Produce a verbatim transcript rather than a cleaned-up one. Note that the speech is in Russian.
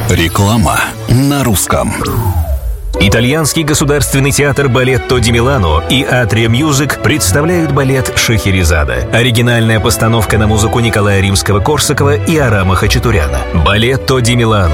Реклама на русском. Итальянский государственный театр «Балетто ди Милано» и «Атрия Мьюзик» представляют балет «Шахерезада». Оригинальная постановка на музыку Николая Римского-Корсакова и Арама Хачатуряна. «Балетто ди Милано»